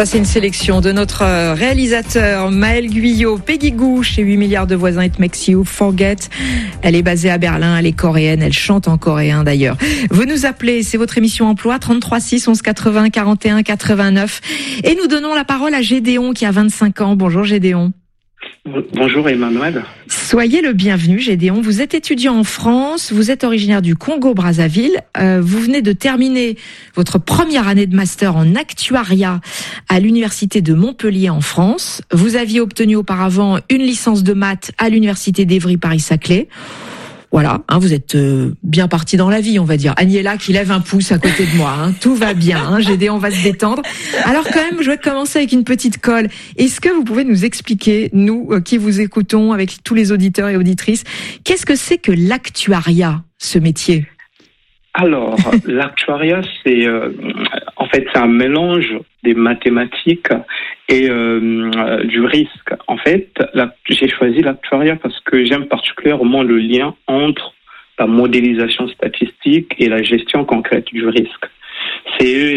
Ça, c'est une sélection de notre réalisateur Maël Guyot, Peggy Gou, chez 8 milliards de voisins, It Makes You Forget. Elle est basée à Berlin, elle est coréenne, elle chante en coréen d'ailleurs. Vous nous appelez, c'est votre émission Emploi, 33 6 11 80 41 89. Et nous donnons la parole à Gédéon qui a 25 ans. Bonjour Gédéon. Bonjour Emmanuel. Soyez le bienvenu Gédéon. Vous êtes étudiant en France, vous êtes originaire du Congo-Brazzaville. Vous venez de terminer votre première année de master en actuariat à l'université de Montpellier en France. Vous aviez obtenu auparavant une licence de maths à l'université d'Évry-Paris-Saclay. Voilà, vous êtes bien parti dans la vie, on va dire. Agnella qui lève un pouce à côté de moi, tout va bien, Gédéon, on va se détendre. Alors quand même, je vais commencer avec une petite colle. Est-ce que vous pouvez nous expliquer, nous qui vous écoutons, avec tous les auditeurs et auditrices, qu'est-ce que c'est que l'actuariat, ce métier ? Alors, l'actuariat, c'est c'est un mélange des mathématiques et du risque. En fait, j'ai choisi l'actuariat parce que j'aime particulièrement le lien entre la modélisation statistique et la gestion concrète du risque. C'est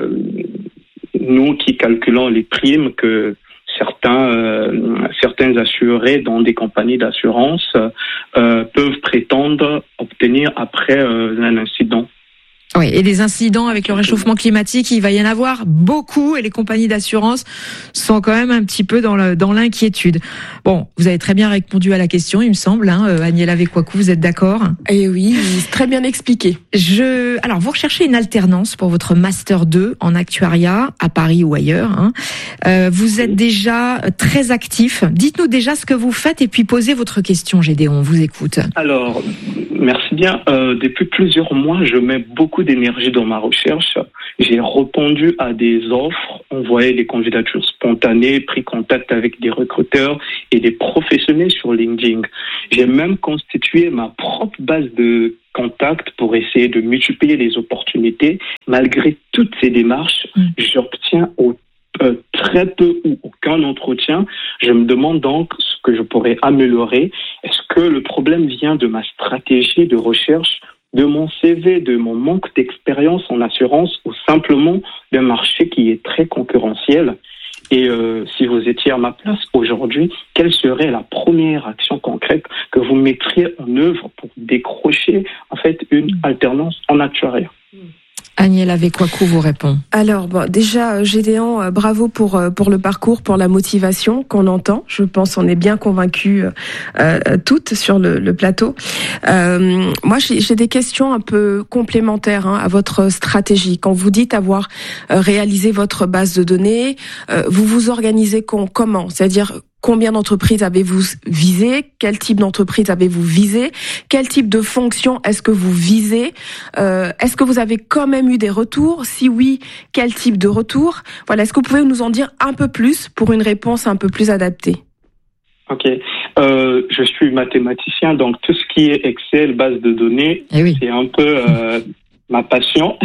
nous qui calculons les primes que certains assurés dans des compagnies d'assurance peuvent prétendre obtenir après un incident. Oui, et des incidents avec le réchauffement climatique, il va y en avoir beaucoup et les compagnies d'assurance sont quand même un petit peu dans l'inquiétude. Bon, vous avez très bien répondu à la question, il me semble, Agnella Vékouakou, vous êtes d'accord ? Eh oui, très bien expliqué. Alors, vous recherchez une alternance pour votre Master 2 en actuariat à Paris ou ailleurs. Vous êtes déjà très actif. Dites-nous déjà ce que vous faites et puis posez votre question, Gédéon, on vous écoute. Alors, merci bien. Depuis plusieurs mois, je mets beaucoup d'énergie dans ma recherche. J'ai répondu à des offres, envoyé des candidatures spontanées, pris contact avec des recruteurs et des professionnels sur LinkedIn. J'ai même constitué ma propre base de contacts pour essayer de multiplier les opportunités. Malgré toutes ces démarches, j'obtiens très peu ou aucun entretien. Je me demande donc ce que je pourrais améliorer. Est-ce que le problème vient de ma stratégie de recherche, de mon CV, de mon manque d'expérience en assurance ou simplement d'un marché qui est très concurrentiel? Et si vous étiez à ma place aujourd'hui, quelle serait la première action concrète que vous mettriez en œuvre pour décrocher une alternance en actuariat? Agnella Vékouakou vous répond. Alors déjà Gédéon, bravo pour le parcours, pour la motivation qu'on entend. Je pense on est bien convaincus toutes sur le plateau. Moi j'ai des questions un peu complémentaires à votre stratégie. Quand vous dites avoir réalisé votre base de données, vous vous organisez comment ? C'est-à-dire combien d'entreprises avez-vous visé ? Quel type d'entreprise avez-vous visé ? Quel type de fonction est-ce que vous visez ? Est-ce que vous avez quand même eu des retours ? Si oui, quel type de retour ? Voilà, est-ce que vous pouvez nous en dire un peu plus pour une réponse un peu plus adaptée ? Ok. Je suis mathématicien, donc tout ce qui est Excel, base de données, c'est un peu ma passion.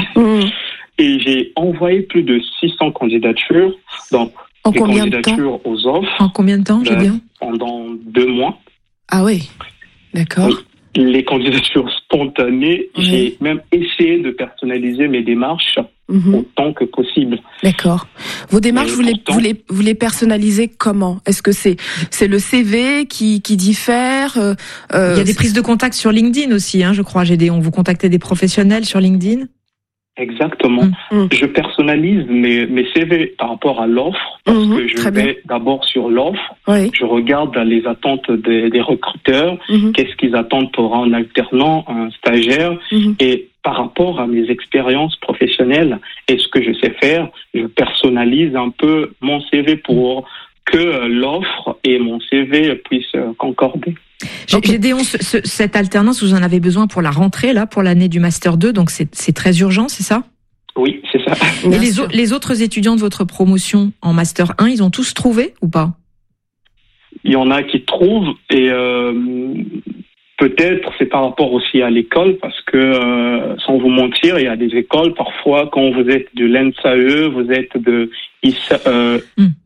Et j'ai envoyé plus de 600 candidatures, donc en combien de temps ? Aux offres. En combien de temps, Gédéon ? Pendant 2 mois. Ah oui, d'accord. Les candidatures spontanées, j'ai même essayé de personnaliser mes démarches autant que possible. D'accord. Vos démarches, vous les personnalisez comment ? Est-ce que c'est le CV qui diffère Il y a des prises de contact sur LinkedIn aussi, je crois, Gédéon. Vous contactez des professionnels sur LinkedIn ? Exactement. Je personnalise mes CV par rapport à l'offre, parce que je vais d'abord sur l'offre, je regarde les attentes des recruteurs, qu'est-ce qu'ils attendent pour un alternant, un stagiaire, et par rapport à mes expériences professionnelles et ce que je sais faire, je personnalise un peu mon CV pour que l'offre et mon CV puissent concorder. Gédéon, cette alternance, vous en avez besoin pour la rentrée, là, pour l'année du Master 2, donc c'est très urgent, c'est ça ? Oui, c'est ça. Et les autres étudiants de votre promotion en Master 1, ils ont tous trouvé ou pas ? Il y en a qui trouvent et peut-être c'est par rapport aussi à l'école, parce que sans vous mentir, il y a des écoles parfois quand vous êtes de l'ENSAE, vous êtes de ISFA,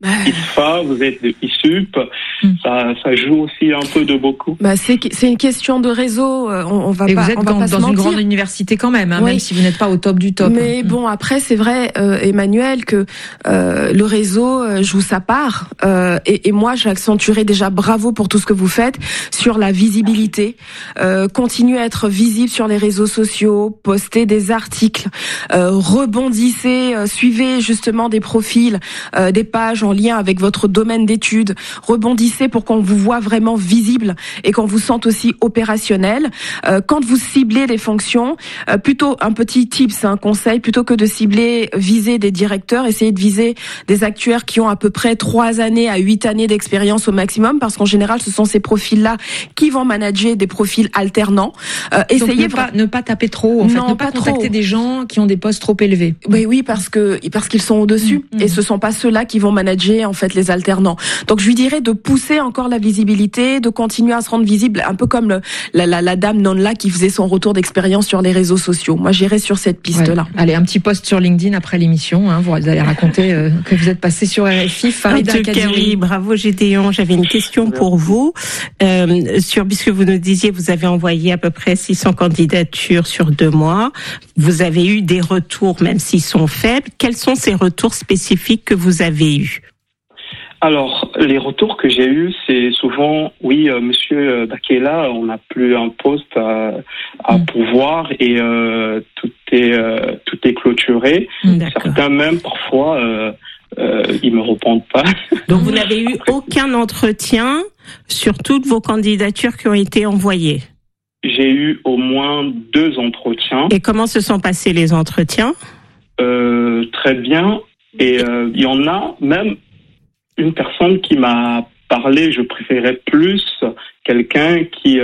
vous êtes de ISUP, ça joue aussi un peu de beaucoup. C'est une question de réseau. On va et pas. Vous êtes dans une grande université quand même, oui. Même si vous n'êtes pas au top du top. Mais bon, après c'est vrai, Emmanuel, que le réseau joue sa part. Et moi, j'accentuerai déjà bravo pour tout ce que vous faites sur la visibilité. Continuez à être visible sur les réseaux sociaux, postez des articles, rebondissez, suivez justement des profils, des pages en lien avec votre domaine d'études, rebondissez pour qu'on vous voit vraiment visible et qu'on vous sente aussi opérationnel. Quand vous ciblez les fonctions, plutôt un petit tips, un conseil, plutôt que de viser des directeurs, essayez de viser des actuaires qui ont à peu près 3 années à 8 années d'expérience au maximum, parce qu'en général, ce sont ces profils-là qui vont manager des profils alternants. Essayez ne pas taper trop, en fait, ne pas contacter des gens qui ont des postes trop élevés. Oui, parce qu'ils sont au-dessus, et ce sont pas ceux-là qui vont manager en fait les alternants. Donc je lui dirais de pousser encore la visibilité, de continuer à se rendre visible, un peu comme la dame Nonla qui faisait son retour d'expérience sur les réseaux sociaux. Moi, j'irais sur cette piste-là. Ouais. Allez, un petit post sur LinkedIn après l'émission. Vous allez raconter que vous êtes passé sur RFI. Farida Kadiri. Oui, bravo Gédéon. J'avais une question pour vous. Puisque vous nous disiez, vous avez envoyé à peu près 600 candidatures sur 2 mois. Vous avez eu des retours, même s'ils sont faibles. Quels sont ces retours spécifiques que vous avez eus? Alors, les retours que j'ai eus, c'est souvent, oui, monsieur Bakela, on n'a plus un poste à pouvoir et tout est clôturé. Certains même, parfois, ils me répondent pas. Donc, vous n'avez eu aucun entretien sur toutes vos candidatures qui ont été envoyées? J'ai eu au moins 2 entretiens. Et comment se sont passés les entretiens? Très bien. Et il y en a même une personne qui m'a parlé, je préférais plus quelqu'un qui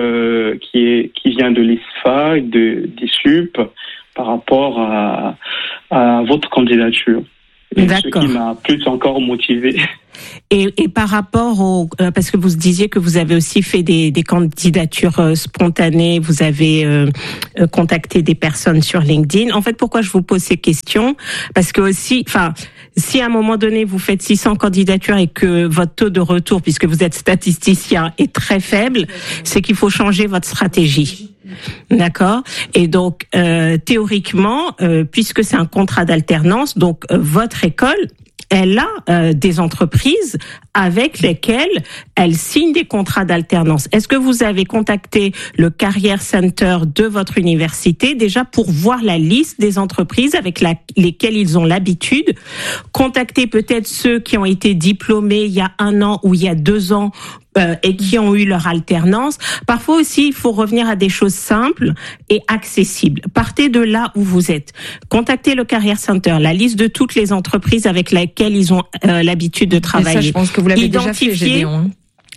vient de l'ISFA, d'ISUP, par rapport à votre candidature. D'accord. Ce qui m'a plus encore motivé. Et par rapport parce que vous disiez que vous avez aussi fait des candidatures spontanées, vous avez contacté des personnes sur LinkedIn. En fait, pourquoi je vous pose ces questions? Parce que aussi, si à un moment donné vous faites 600 candidatures et que votre taux de retour, puisque vous êtes statisticien, est très faible, c'est qu'il faut changer votre stratégie. D'accord. Et donc, théoriquement, puisque c'est un contrat d'alternance, donc votre école, elle a des entreprises avec lesquelles elle signe des contrats d'alternance. Est-ce que vous avez contacté le Career Center de votre université déjà pour voir la liste des entreprises avec lesquelles ils ont l'habitude? Contacter peut-être ceux qui ont été diplômés il y a 1 an ou il y a 2 ans et qui ont eu leur alternance. Parfois aussi, il faut revenir à des choses simples et accessibles. Partez de là où vous êtes. Contactez le Career Center, la liste de toutes les entreprises avec lesquelles ils ont l'habitude de travailler. Et ça, je pense que vous l'avez déjà fait, Gédéon.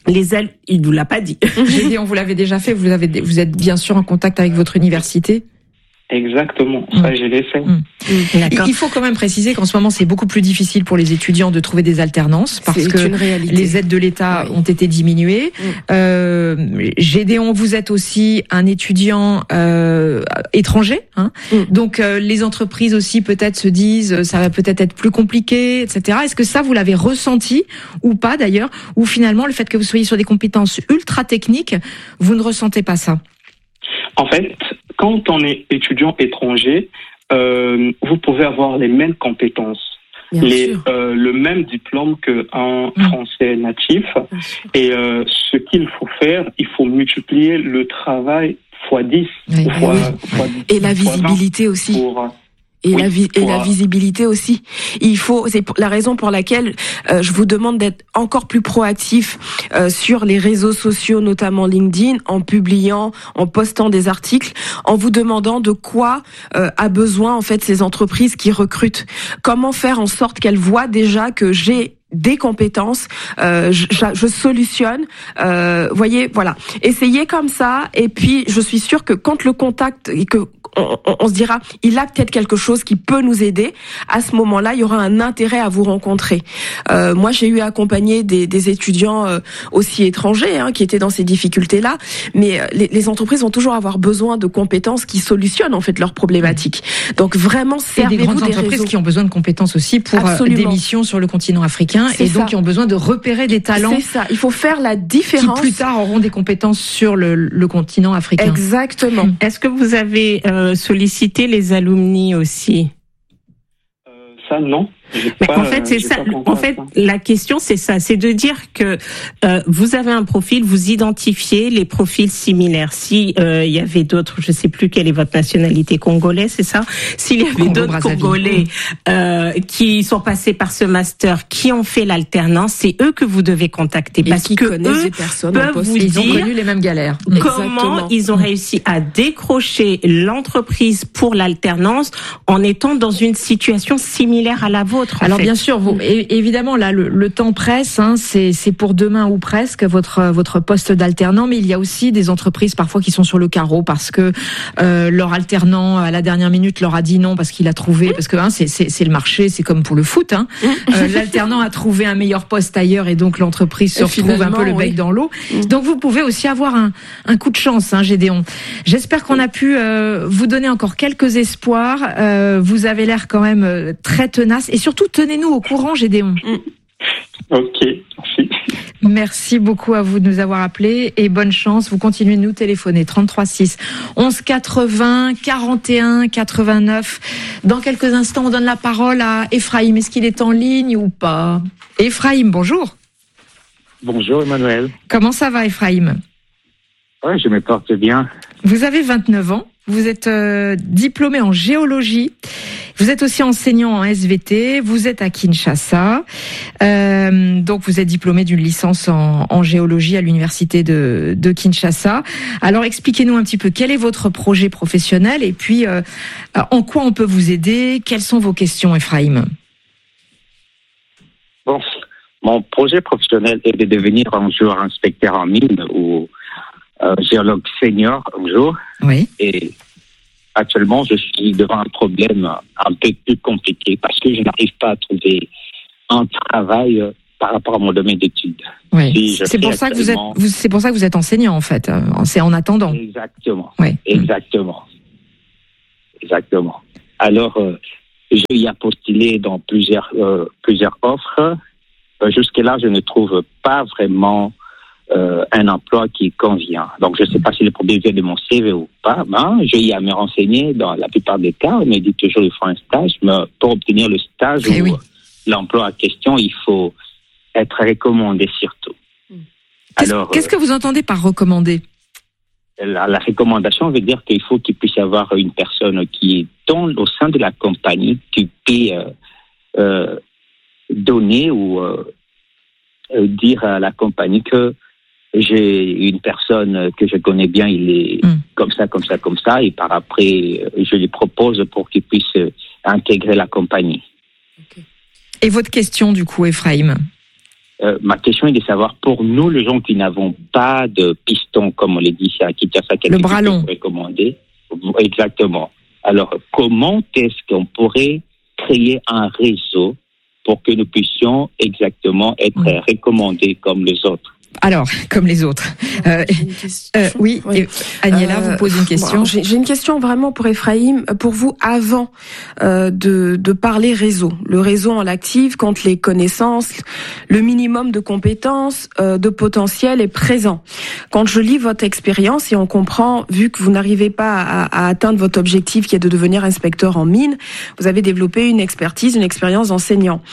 Il nous l'a pas dit. Gédéon, vous l'avez déjà fait. Vous êtes bien sûr en contact avec votre université. Exactement, ça je l'ai fait. Il faut quand même préciser qu'en ce moment c'est beaucoup plus difficile pour les étudiants de trouver des alternances parce que les aides de l'État ont été diminuées. Gédéon, vous êtes aussi un étudiant étranger, donc les entreprises aussi peut-être se disent ça va peut-être être plus compliqué, etc. Est-ce que ça vous l'avez ressenti ou pas d'ailleurs, ou finalement le fait que vous soyez sur des compétences ultra techniques, vous ne ressentez pas ça? En fait, quand on est étudiant étranger, vous pouvez avoir les mêmes compétences, le même diplôme qu'un Français natif. Et ce qu'il faut faire, il faut multiplier le travail x10. Et la visibilité aussi. Et la visibilité aussi. C'est la raison pour laquelle je vous demande d'être encore plus proactif sur les réseaux sociaux, notamment LinkedIn, en publiant, en postant des articles, en vous demandant de quoi a besoin en fait ces entreprises qui recrutent. Comment faire en sorte qu'elles voient déjà que j'ai des compétences, je solutionne, voyez, voilà. Essayez comme ça, et puis je suis sûre que quand le contact et que on se dira, il a peut-être quelque chose qui peut nous aider. À ce moment-là, il y aura un intérêt à vous rencontrer. Moi, j'ai eu à accompagner des étudiants aussi étrangers qui étaient dans ces difficultés-là. Mais les entreprises vont toujours avoir besoin de compétences qui solutionnent en fait leurs problématiques. Donc vraiment, servez-vous des grandes entreprises réseaux qui ont besoin de compétences aussi pour des missions sur le continent africain et donc qui ont besoin de repérer des talents. C'est ça. Il faut faire la différence. Qui plus tard auront des compétences sur le continent africain. Exactement. Est-ce que vous avez sollicité les alumni aussi? Ça, non. Mais en fait, c'est ça. En fait, la question, c'est ça. C'est de dire que vous avez un profil, vous identifiez les profils similaires. Si il y avait d'autres, je sais plus quelle est votre nationalité, congolais, c'est ça? S'il y avait d'autres Congolais qui sont passés par ce master, qui ont fait l'alternance, c'est eux que vous devez contacter parce que eux des personnes peuvent vous dire, ils ont connu les mêmes galères. Comment ils ont réussi à décrocher l'entreprise pour l'alternance en étant dans une situation similaire à la vôtre. Alors bien sûr, évidemment là le temps presse, c'est pour demain ou presque votre poste d'alternant, mais il y a aussi des entreprises parfois qui sont sur le carreau parce que leur alternant à la dernière minute leur a dit non parce qu'il a trouvé, parce que c'est le marché, c'est comme pour le foot, l'alternant a trouvé un meilleur poste ailleurs et donc l'entreprise se retrouve un peu le bec dans l'eau. Donc vous pouvez aussi avoir un coup de chance, Gédéon. J'espère qu'on a pu vous donner encore quelques espoirs. Vous avez l'air quand même très tenace et surtout tenez-nous au courant, Gédéon. Ok, merci. Merci beaucoup à vous de nous avoir appelés et bonne chance. Vous continuez de nous téléphoner 33 6 11 80 41 89. Dans quelques instants, on donne la parole à Ephraim. Est-ce qu'il est en ligne ou pas? Ephraim, bonjour. Bonjour Emmanuel. Comment ça va, Ephraim? Oui, je me porte bien. Vous avez 29 ans. Vous êtes diplômé en géologie. Vous êtes aussi enseignant en SVT. Vous êtes à Kinshasa. Donc, vous êtes diplômé d'une licence en géologie à l'université de Kinshasa. Alors, expliquez-nous un petit peu quel est votre projet professionnel et puis en quoi on peut vous aider. Quelles sont vos questions, Ephraim? Bon, mon projet professionnel est de devenir un jour inspecteur en mine ou géologue senior un jour. Oui. Et actuellement, je suis devant un problème un peu plus compliqué parce que je n'arrive pas à trouver un travail par rapport à mon domaine d'études. Oui. Si c'est pour ça que vous êtes enseignant en fait. C'est en attendant. Exactement. Oui. Exactement. Alors, j'ai y a postulé dans plusieurs offres. Jusque-là, je ne trouve pas vraiment un emploi qui convient. Donc, je ne sais pas si le problème vient de mon CV ou pas. Je y ai à me renseigner. Dans la plupart des cas, on me dit toujours qu'il faut un stage. Mais pour obtenir le stage ou l'emploi en question, il faut être recommandé surtout. Qu'est-ce que vous entendez par recommander? La recommandation veut dire qu'il faut qu'il puisse y avoir une personne qui est au sein de la compagnie qui peut donner ou dire à la compagnie que j'ai une personne que je connais bien, il est comme ça, et par après, je lui propose pour qu'il puisse intégrer la compagnie. Okay. Et votre question, du coup, Ephraim? Ma question est de savoir, pour nous, les gens qui n'avons pas de piston, comme on le dit à Kinshasa, le bras long. Recommandé. Exactement. Alors, comment est-ce qu'on pourrait créer un réseau pour que nous puissions exactement être recommandés comme les autres? Alors, comme les autres. Oui. Agnella vous pose une question. J'ai une question vraiment pour Ephraim, pour vous, avant de parler réseau. Le réseau en l'active, quand les connaissances, le minimum de compétences, de potentiel est présent. Quand je lis votre expérience et on comprend, vu que vous n'arrivez pas à atteindre votre objectif qui est de devenir inspecteur en mine, vous avez développé une expertise, une expérience d'enseignant.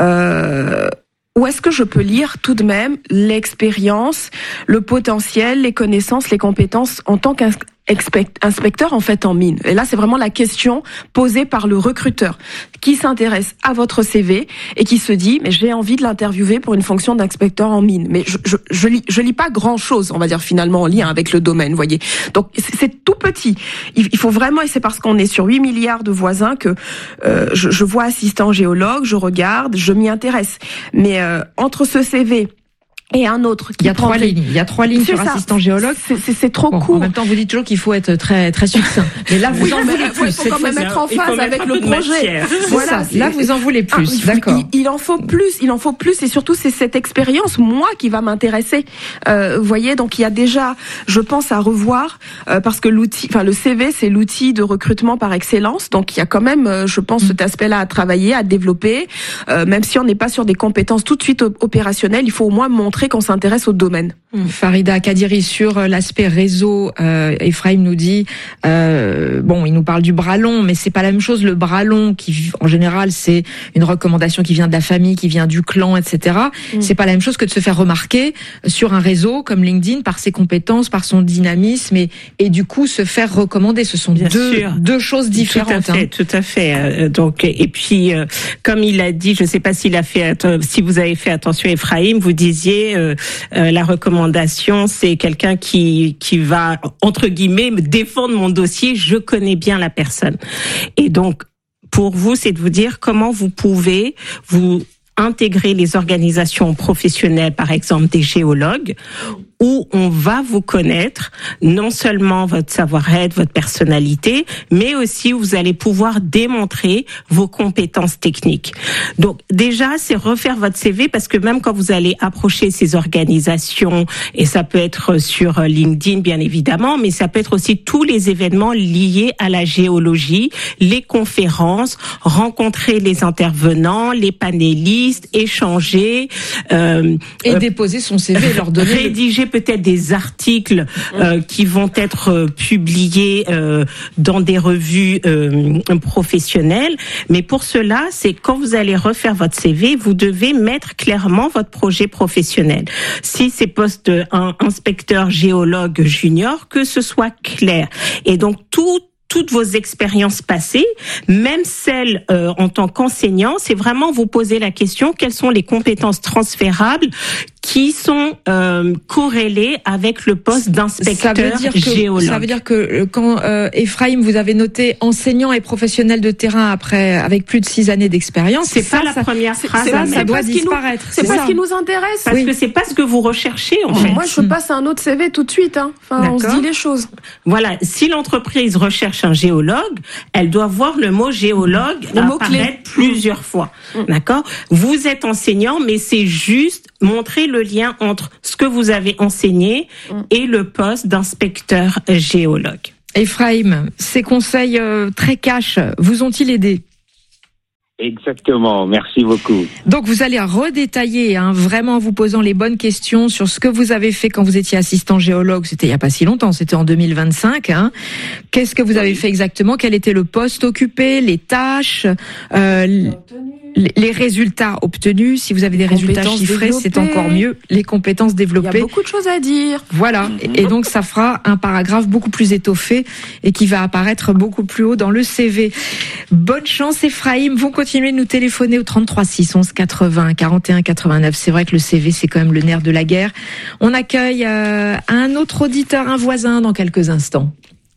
Où est-ce que je peux lire tout de même l'expérience, le potentiel, les connaissances, les compétences en tant qu'inspecteur en fait en mine? Et là, c'est vraiment la question posée par le recruteur qui s'intéresse à votre CV et qui se dit mais j'ai envie de l'interviewer pour une fonction d'inspecteur en mine. Mais je lis pas grand-chose, on va dire finalement en lien avec le domaine, vous voyez. Donc c'est tout petit. Il faut vraiment, et c'est parce qu'on est sur 8 milliards de voisins que je vois assistant géologue, je regarde, je m'y intéresse. Mais entre ce CV et un autre. Il y a 3 lignes. Il y a 3 lignes sur assistant géologue. C'est trop court. En même temps, vous dites toujours qu'il faut être très, très succinct. Mais là, vous en voulez plus. Il faut quand même être en phase avec le projet. Voilà. Là, vous en voulez plus. D'accord. Il en faut plus. Il en faut plus. Et surtout, c'est cette expérience, moi, qui va m'intéresser. Vous voyez, donc il y a déjà, je pense, à revoir, parce que l'outil, enfin, le CV, c'est l'outil de recrutement par excellence. Donc, il y a quand même, je pense, cet aspect-là à travailler, à développer. Même si on n'est pas sur des compétences tout de suite opérationnelles, il faut au moins montrer qu'on s'intéresse au domaine. Farida Kadiri, sur l'aspect réseau, Ephraim nous dit, bon, il nous parle du bras long, mais c'est pas la même chose. Le bras long, qui en général, c'est une recommandation qui vient de la famille, qui vient du clan, etc. C'est pas la même chose que de se faire remarquer sur un réseau comme LinkedIn par ses compétences, par son dynamisme et du coup se faire recommander. Ce sont deux choses différentes. Tout à fait. Donc, et puis, comme il a dit, je sais pas si vous avez fait attention, Ephraim, vous disiez la recommandation, c'est quelqu'un qui va, entre guillemets, me défendre mon dossier. Je connais bien la personne. Et donc, pour vous, c'est de vous dire comment vous pouvez vous intégrer les organisations professionnelles, par exemple des géologues, où on va vous connaître non seulement votre savoir-être, votre personnalité, mais aussi où vous allez pouvoir démontrer vos compétences techniques. Donc déjà, c'est refaire votre CV, parce que même quand vous allez approcher ces organisations, et ça peut être sur LinkedIn bien évidemment, mais ça peut être aussi tous les événements liés à la géologie, les conférences, rencontrer les intervenants, les panélistes, échanger, et déposer son CV et leur donner rédiger peut-être des articles qui vont être publiés dans des revues professionnelles. Mais pour cela, c'est quand vous allez refaire votre CV, vous devez mettre clairement votre projet professionnel. Si c'est poste inspecteur géologue junior, que ce soit clair. Et donc toutes vos expériences passées, même celles en tant qu'enseignant, c'est vraiment vous poser la question, quelles sont les compétences transférables qui sont corrélées avec le poste d'inspecteur géologue. Ça veut dire que quand Ephraim, vous avez noté enseignant et professionnel de terrain avec plus de 6 années d'expérience, c'est pas la première phrase. Ça doit disparaître. C'est pas ce qui nous intéresse. Parce que c'est pas ce que vous recherchez en fait. Moi, je passe à un autre CV tout de suite. Enfin, on se dit les choses. Voilà. Si l'entreprise recherche un géologue, elle doit voir le mot géologue apparaître plusieurs fois. D'accord ? Vous êtes enseignant, mais c'est juste montrer le lien entre ce que vous avez enseigné et le poste d'inspecteur géologue. Ephraim, ces conseils très cash vous ont-ils aidé ? Exactement, merci beaucoup. Donc vous allez redétailler, vraiment en vous posant les bonnes questions sur ce que vous avez fait quand vous étiez assistant géologue. C'était il n'y a pas si longtemps, c'était en 2025. Qu'est-ce que vous avez fait exactement ? Quel était le poste occupé, les tâches, les résultats obtenus? Si vous avez des résultats chiffrés, c'est encore mieux. Les compétences développées. Il y a beaucoup de choses à dire. Voilà. Et donc ça fera un paragraphe beaucoup plus étoffé et qui va apparaître beaucoup plus haut dans le CV. Bonne chance, Ephraim. Vous continuez de nous téléphoner au 33 6 11 80 41 89. C'est vrai que le CV, c'est quand même le nerf de la guerre. On accueille un autre auditeur, un voisin, dans quelques instants.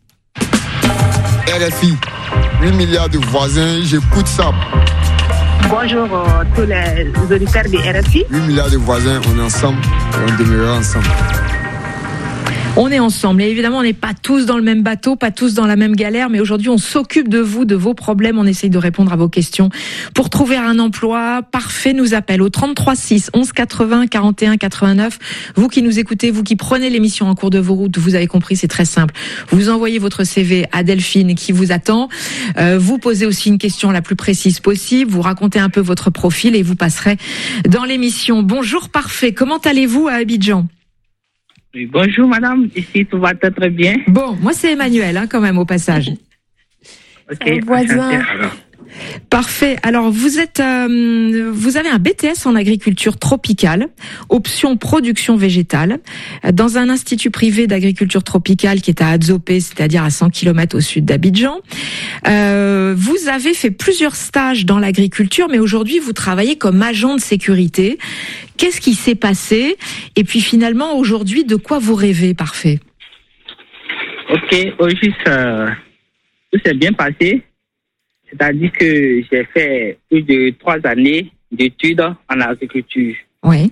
RFI, 8 milliards de voisins, j'écoute ça. Bonjour tous les auditeurs de RFI. 8 milliards de voisins, on est ensemble et on demeurera ensemble. On est ensemble et évidemment on n'est pas tous dans le même bateau, pas tous dans la même galère, mais aujourd'hui on s'occupe de vous, de vos problèmes, on essaye de répondre à vos questions. Pour trouver un emploi parfait, nous appelle au 33 6 11 80 41 89. Vous qui nous écoutez, vous qui prenez l'émission en cours de vos routes, vous avez compris, c'est très simple. Vous envoyez votre CV à Delphine qui vous attend. Vous posez aussi une question la plus précise possible, vous racontez un peu votre profil et vous passerez dans l'émission. Bonjour parfait, comment allez-vous à Abidjan ? Oui, bonjour madame, ici tout va très bien. Bon, moi c'est Emmanuel quand même au passage. Ok, voisin. Parfait. Alors vous avez un BTS en agriculture tropicale, option production végétale, dans un institut privé d'agriculture tropicale qui est à Adzopé, c'est-à-dire à 100 km au sud d'Abidjan. Vous avez fait plusieurs stages dans l'agriculture, mais aujourd'hui vous travaillez comme agent de sécurité. Qu'est-ce qui s'est passé ? Et puis finalement aujourd'hui, de quoi vous rêvez, parfait ? Ok, aujourd'hui tout s'est bien passé. C'est-à-dire que j'ai fait plus de 3 années d'études en agriculture. Oui.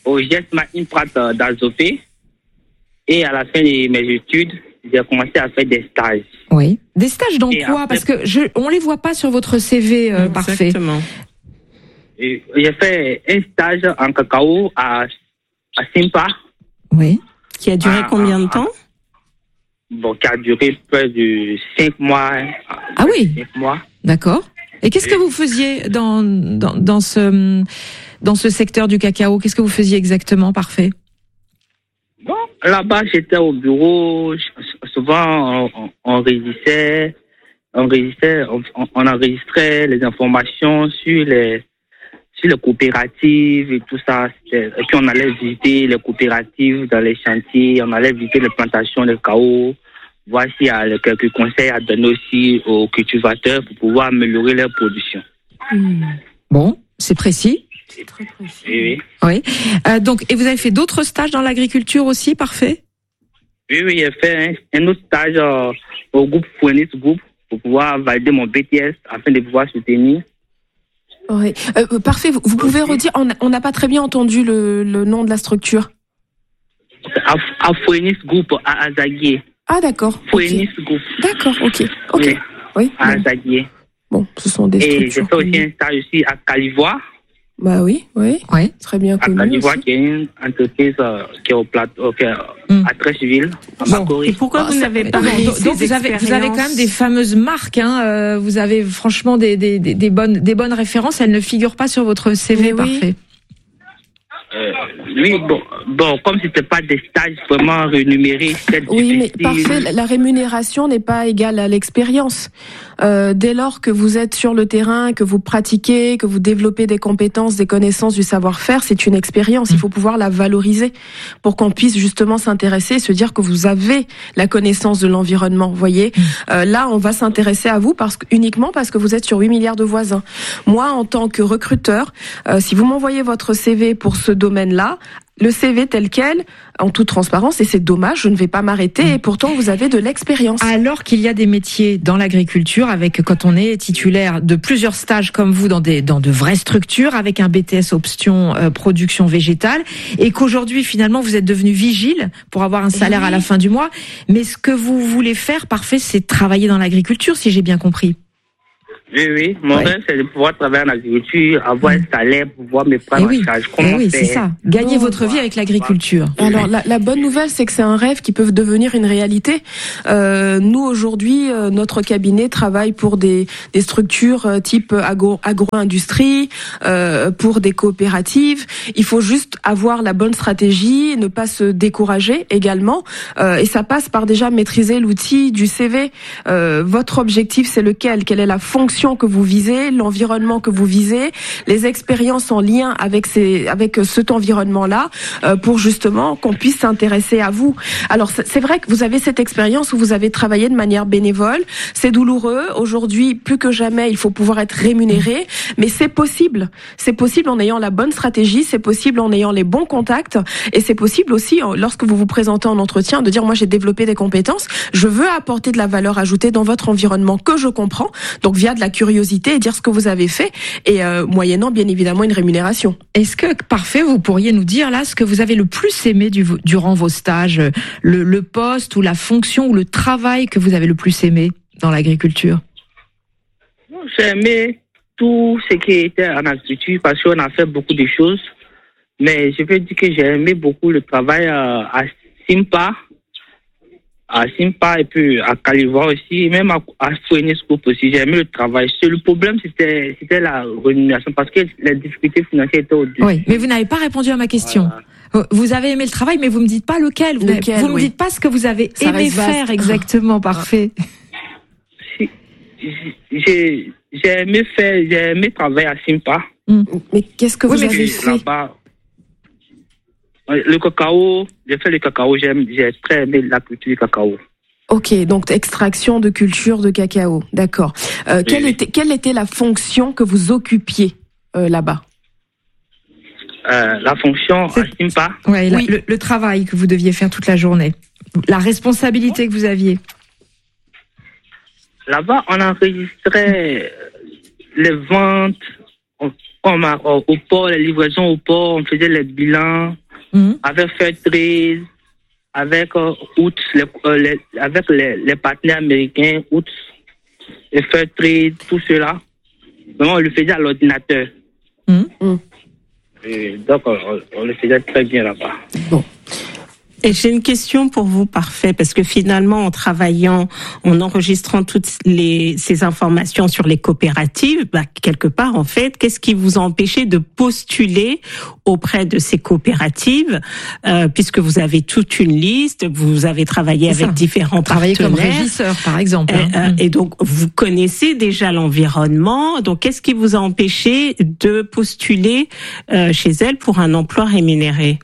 au GESMA INPRAT d'Azopé. Et à la fin de mes études, j'ai commencé à faire des stages. Oui. Des stages dans Et quoi? après- Parce que on les voit pas sur votre CV parfait. Exactement. Et j'ai fait un stage en cacao à Simpa, Oui. Qui a duré combien de temps? bon, qui a duré près de 5 mois. Ah oui. 5 mois. D'accord. Et qu'est-ce que vous faisiez dans ce secteur du cacao? Qu'est-ce que vous faisiez exactement? Parfait. Bon, là-bas, j'étais au bureau. Souvent, on enregistrait les informations sur les coopératives et tout ça. Et puis, on allait visiter les coopératives dans les chantiers. On allait visiter les plantations de cacao. Voir s'il y a quelques conseils à donner aussi aux cultivateurs pour pouvoir améliorer leur production. Bon, c'est précis. C'est très précis. Oui, Oui. Donc, et vous avez fait d'autres stages dans l'agriculture aussi? Parfait. oui, j'ai fait un autre stage au groupe Fouenis Group pour pouvoir valider mon BTS afin de pouvoir soutenir. Oui. Parfait. Vous pouvez redire, on n'a pas très bien entendu le nom de la structure. À Fouenis Group à Azaguier. Ah, d'accord. Fouenis Group. D'accord, ok. Oui, Oui. à Bon. Azaguier. Bon, ce sont des Et j'ai structures fait aussi connues. un stage aussi à Calivoire. Bah oui. Oui. Très bien À connu Calivoire, aussi. qui est une entreprise qui est au plateau, à Trècheville, en Bon. Macquarie. Et pourquoi vous n'avez pas Donc, mis donc ces vous avez quand même des expériences? fameuses marques. Vous avez franchement des bonnes références. Elles ne figurent pas sur votre CV. Mais oui. Parfait. Oui, bon, comme c'était pas des stages vraiment rémunérés, c'était Oui, mais difficile. parfait. La rémunération n'est pas égale à l'expérience. Dès lors que vous êtes sur le terrain, que vous pratiquez, que vous développez des compétences, des connaissances, du savoir-faire, c'est une expérience. Il faut pouvoir la valoriser pour qu'on puisse justement s'intéresser et se dire que vous avez la connaissance de l'environnement. Vous voyez, là, on va s'intéresser à vous uniquement parce que vous êtes sur 8 milliards de voisins. Moi, en tant que recruteur, si vous m'envoyez votre CV pour ce domaine-là, le CV tel quel, en toute transparence, et c'est dommage, je ne vais pas m'arrêter, et pourtant vous avez de l'expérience. Alors qu'il y a des métiers dans l'agriculture, avec quand on est titulaire de plusieurs stages comme vous dans de vraies structures, avec un BTS option production végétale, et qu'aujourd'hui finalement vous êtes devenu vigile pour avoir un salaire à la fin du mois. Mais ce que vous voulez faire, parfait, c'est travailler dans l'agriculture, si j'ai bien compris. Oui, mon rêve, c'est de pouvoir travailler en agriculture, avoir un salaire, pouvoir me prendre en charge. Oui, c'est ça. Gagner votre vie avec l'agriculture. Alors, la bonne nouvelle, c'est que c'est un rêve qui peut devenir une réalité. Nous, aujourd'hui, notre cabinet travaille pour des structures type agro-industrie, pour des coopératives. Il faut juste avoir la bonne stratégie, ne pas se décourager également. Et ça passe par déjà maîtriser l'outil du CV. Votre objectif, c'est lequel? Quelle est la fonction que vous visez, l'environnement que vous visez, les expériences en lien avec cet environnement-là, pour justement qu'on puisse s'intéresser à vous. Alors c'est vrai que vous avez cette expérience où vous avez travaillé de manière bénévole, c'est douloureux. Aujourd'hui, plus que jamais, il faut pouvoir être rémunéré, mais c'est possible. C'est possible en ayant la bonne stratégie, c'est possible en ayant les bons contacts, et c'est possible aussi, lorsque vous vous présentez en entretien, de dire moi j'ai développé des compétences, je veux apporter de la valeur ajoutée dans votre environnement que je comprends, donc via de la curiosité et dire ce que vous avez fait, et moyennant bien évidemment une rémunération. Est-ce que, parfait, vous pourriez nous dire là ce que vous avez le plus aimé durant vos stages, le poste ou la fonction ou le travail que vous avez le plus aimé dans l'agriculture? J'ai aimé tout ce qui était en agriculture parce qu'on a fait beaucoup de choses, mais je veux dire que j'ai aimé beaucoup le travail à Simpa et puis à Calivoire aussi, même à Fouenis Group aussi. J'ai aimé le travail. Le problème, c'était la rémunération parce que les difficultés financières étaient au-dessus. Oui, mais vous n'avez pas répondu à ma question. Voilà. Vous avez aimé le travail, mais vous me dites pas lequel. Vous me dites pas ce que vous avez aimé faire exactement. Parfait. J'ai aimé travailler à Simpa. Mais qu'est-ce que vous avez fait? Là-bas, le cacao, j'ai fait le cacao, j'ai très aimé la culture du cacao. Ok, donc extraction de culture de cacao, d'accord. Quelle était la fonction que vous occupiez là-bas? La fonction à Simpa. Oui, le travail que vous deviez faire toute la journée. La responsabilité que vous aviez. Là-bas, on enregistrait les ventes, comme au port, les livraisons au port, on faisait les bilans avec Fairtrade, avec avec les partenaires américains, et Fairtrade, tout cela. Donc, on le faisait à l'ordinateur. Et donc, on le faisait très bien là-bas. Bon. Et j'ai une question pour vous, parfait, parce que finalement, en enregistrant toutes ces informations sur les coopératives, quelque part, en fait, qu'est-ce qui vous a empêché de postuler auprès de ces coopératives, puisque vous avez toute une liste, vous avez travaillé avec différents partenaires. Travailler comme régisseur, par exemple. Et donc, vous connaissez déjà l'environnement. Donc, qu'est-ce qui vous a empêché de postuler chez elles pour un emploi rémunéré?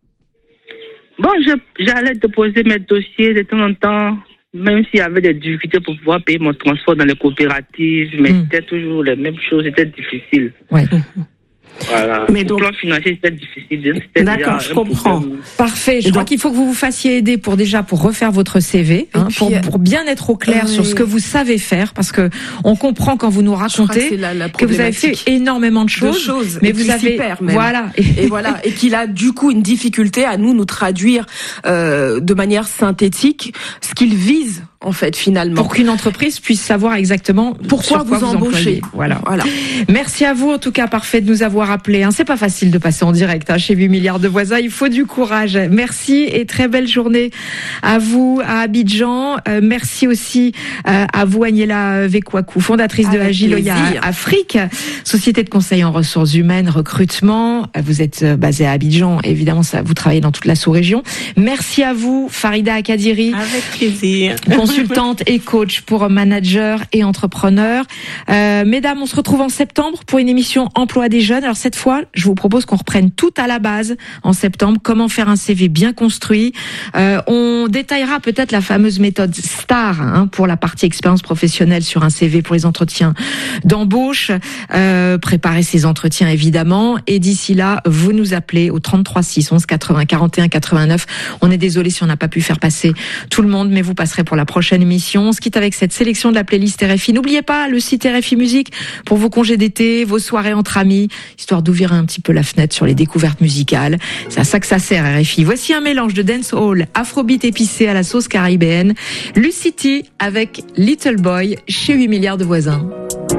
Bon, j'allais déposer mes dossiers de temps en temps, même s'il y avait des difficultés pour pouvoir payer mon transport dans les coopératives, mais c'était toujours les mêmes choses, c'était difficile. Ouais. Voilà. Mais donc, le plan financier, c'était difficile. D'accord, je comprends. Parfait. Je crois qu'il faut que vous vous fassiez aider pour refaire votre CV, pour bien être au clair sur ce que vous savez faire, parce que on comprend quand vous nous racontez que vous avez fait énormément de choses, mais vous avez, voilà. Et voilà. Et qu'il a, du coup, une difficulté à nous traduire, de manière synthétique ce qu'il vise, en fait, finalement. Pour qu'une entreprise puisse savoir exactement pourquoi vous embauchez. Voilà. Merci à vous, en tout cas, parfait de nous avoir appelés. C'est pas facile de passer en direct chez 8 milliards de voisins. Il faut du courage. Merci et très belle journée à vous, à Abidjan. Merci aussi à vous, Agnella Vekwaku, fondatrice de Agiloya Afrique, société de conseil en ressources humaines, recrutement. Vous êtes basée à Abidjan. Évidemment, vous travaillez dans toute la sous-région. Merci à vous, Farida Akadiri. Avec plaisir. Consultante et coach pour managers et entrepreneurs. Mesdames, on se retrouve en septembre pour une émission Emploi des jeunes. Alors cette fois, je vous propose qu'on reprenne tout à la base en septembre. Comment faire un CV bien construit. On détaillera peut-être la fameuse méthode STAR pour la partie expérience professionnelle sur un CV pour les entretiens d'embauche. Préparer ces entretiens évidemment. Et d'ici là, vous nous appelez au 33 6 11 80 41 89. On est désolé si on n'a pas pu faire passer tout le monde, mais vous passerez pour la prochaine émission. On se quitte avec cette sélection de la playlist RFI. N'oubliez pas le site RFI Musique pour vos congés d'été, vos soirées entre amis, histoire d'ouvrir un petit peu la fenêtre sur les découvertes musicales. C'est à ça que ça sert, RFI. Voici un mélange de dancehall, afrobeat épicé à la sauce caribéenne, Lucity avec Little Boy chez 8 milliards de voisins.